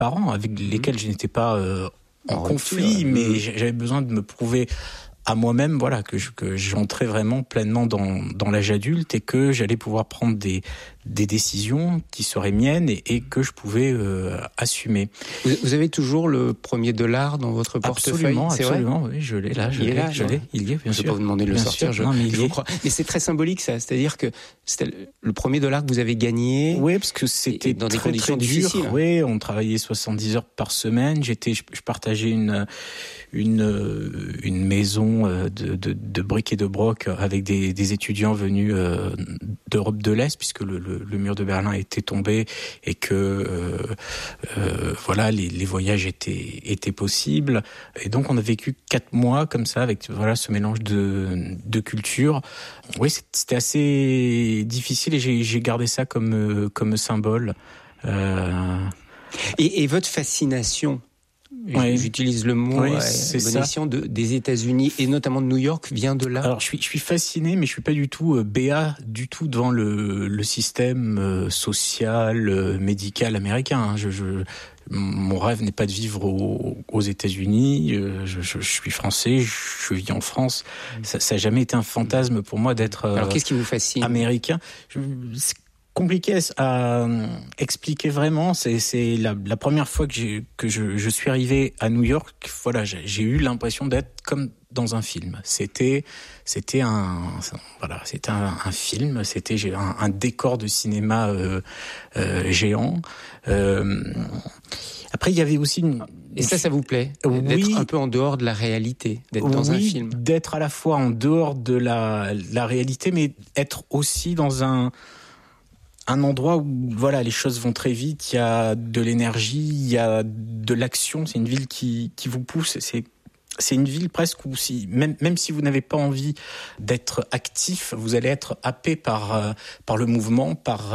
parents avec lesquels je n'étais pas en conflit, mais j'avais besoin de me prouver à moi-même, voilà, que j'entrais vraiment pleinement dans l'âge adulte et que j'allais pouvoir prendre des décisions qui seraient miennes et que je pouvais assumer. Vous avez toujours le premier dollar dans votre portefeuille? Absolument, oui, je l'ai là, il y est, bien sûr. Je ne vais pas vous demander de le sortir, mais c'est très symbolique ça, c'est-à-dire que c'était le premier dollar que vous avez gagné. Oui, parce que c'était dans très, des conditions très dur. difficiles. Oui, on travaillait 70 heures par semaine, je partageais une maison de briques et de broc avec des étudiants venus d'Europe de l'Est, puisque le mur de Berlin était tombé et que voilà, les voyages étaient possibles. Et donc on a vécu 4 mois comme ça avec voilà ce mélange de cultures. Oui, c'était assez difficile et j'ai gardé ça comme symbole. Et votre fascination, j'utilise le mot bon escient, des États-Unis et notamment de New York, vient de là? Alors je suis fasciné, mais je suis pas du tout béat du tout devant le système social, médical américain. Mon rêve n'est pas de vivre aux États-Unis. Je suis français, je vis en France. Ça n'a jamais été un fantasme pour moi d'être Alors qu'est-ce qui vous fascine? Américain. C'est compliqué à expliquer vraiment. C'est la première fois que je suis arrivé à New York. Voilà, j'ai eu l'impression d'être comme dans un film. C'était un film. C'était un décor de cinéma géant. Après, il y avait aussi Et ça vous plaît? D'être un peu en dehors de la réalité, d'être dans un film? D'être à la fois en dehors de la réalité, mais être aussi dans un endroit où voilà, les choses vont très vite, il y a de l'énergie, il y a de l'action, c'est une ville qui vous pousse, c'est une ville presque où même si vous n'avez pas envie d'être actif, vous allez être happé par le mouvement, par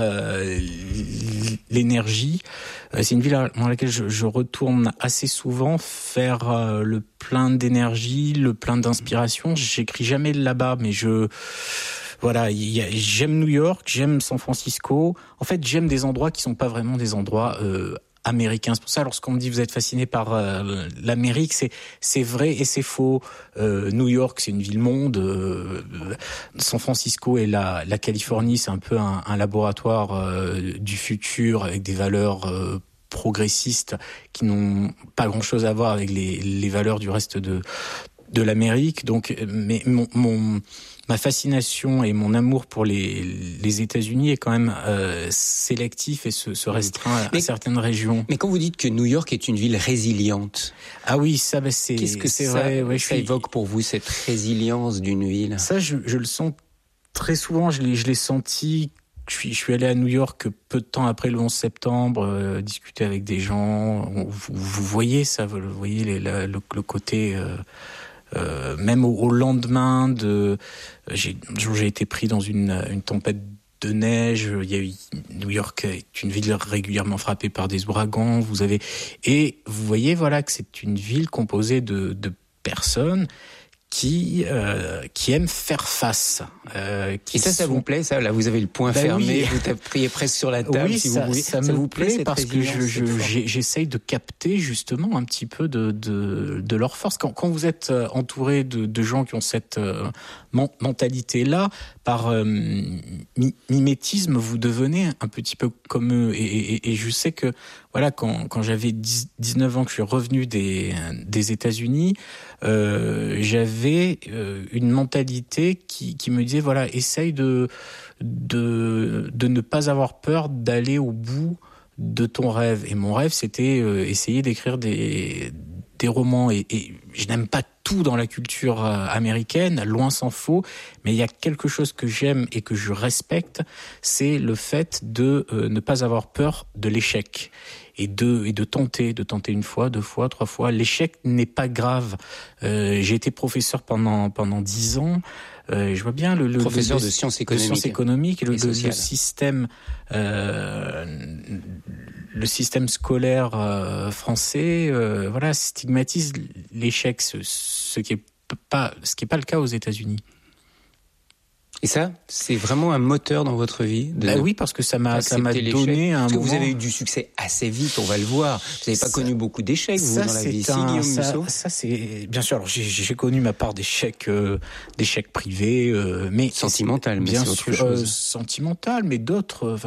l'énergie. C'est une ville dans laquelle je retourne assez souvent faire le plein d'énergie, le plein d'inspiration. J'écris jamais là-bas, mais voilà, j'aime New York, j'aime San Francisco. En fait, j'aime des endroits qui sont pas vraiment des endroits américains. C'est pour ça, lorsqu'on me dit vous êtes fasciné par l'Amérique, c'est vrai et c'est faux. New York, c'est une ville-monde. San Francisco et la Californie, c'est un peu un laboratoire du futur avec des valeurs progressistes qui n'ont pas grand-chose à voir avec les valeurs du reste de l'Amérique. Donc, mais ma fascination et mon amour pour les États-Unis est quand même sélectif et se restreint à certaines régions. Mais quand vous dites que New York est une ville résiliente, ah oui, ça, c'est qu'est-ce que c'est ça, vrai. Ouais, ça évoque pour vous, cette résilience d'une ville? Ça, je le sens très souvent. Je l'ai senti. Je suis allé à New York peu de temps après le 11 septembre, discuter avec des gens. Vous voyez ça, vous voyez le côté. Même au lendemain j'ai été pris dans une tempête de neige. New York est une ville régulièrement frappée par des ouragans. Et vous voyez voilà que c'est une ville composée de personnes qui aiment faire face. Et ça vous plaît, ça? Là, vous avez le poing fermé, vous taperiez presque sur la table, oui, si vous voulez. Ça vous plaît parce que j'essaye de capter justement un petit peu de leur force. Quand vous êtes entouré de gens qui ont cette mentalité-là, par mimétisme, vous devenez un petit peu comme eux. Et je sais que voilà, quand j'avais 19 ans, que je suis revenu des États-Unis, j'avais une mentalité qui me disait voilà, essaye de ne pas avoir peur d'aller au bout de ton rêve. Et mon rêve, c'était essayer d'écrire des romans. Et je n'aime pas tout dans la culture américaine, loin s'en faut, mais il y a quelque chose que j'aime et que je respecte, c'est le fait de ne pas avoir peur de l'échec. Et de tenter une fois, 2 fois, 3 fois. L'échec n'est pas grave. J'ai été professeur pendant 10 ans. Je vois bien le professeur de sciences économiques, le système scolaire français voilà, stigmatise l'échec, ce qui est pas le cas aux États-Unis. Et ça, c'est vraiment un moteur dans votre vie oui, parce que ça m'a donné un moment... Parce que vous avez eu du succès assez vite, on va le voir. Vous n'avez pas connu beaucoup d'échecs, vous, dans la vie. Guillaume Musso ? Ça, c'est... Bien sûr, alors j'ai connu ma part d'échecs privés, mais... Sentimental, mais bien c'est autre sûr, chose. Sentimental, mais d'autres...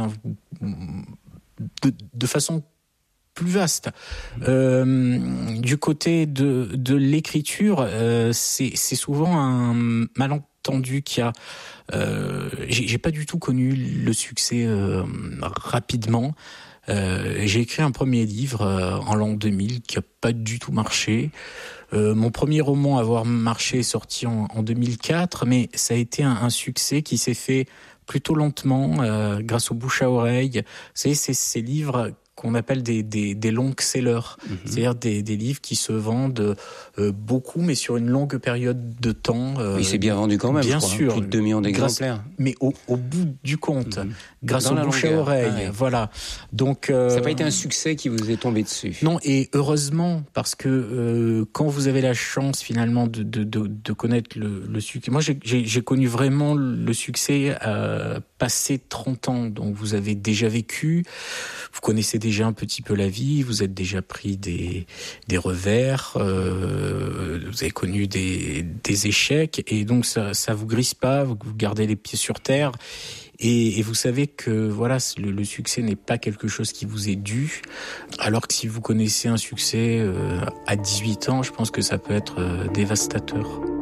de façon plus vaste. Du côté de l'écriture, c'est souvent un malentendu qui a... j'ai pas du tout connu le succès rapidement. J'ai écrit un premier livre en l'an 2000 qui a pas du tout marché. Mon premier roman à avoir marché est sorti en 2004, mais ça a été un succès qui s'est fait plutôt lentement, grâce au bouche à oreille. Vous savez, c'est ces livres qu'on appelle des long sellers, c'est-à-dire des livres qui se vendent beaucoup, mais sur une longue période de temps. Il s'est bien vendu quand même, bien je crois, sûr, plus de 2 millions d'exemplaires. Mais au bout du compte, grâce au bouche à oreille, voilà. Donc ça n'a pas été un succès qui vous est tombé dessus. Non, et heureusement, parce que quand vous avez la chance finalement de connaître le succès, moi j'ai connu vraiment le succès passé 30 ans, donc vous avez déjà vécu, vous connaissez déjà un petit peu la vie, vous êtes déjà pris des revers, vous avez connu des échecs, et donc ça vous grisse pas, vous gardez les pieds sur terre. Et vous savez que voilà, le succès n'est pas quelque chose qui vous est dû, alors que si vous connaissez un succès à 18 ans, je pense que ça peut être dévastateur.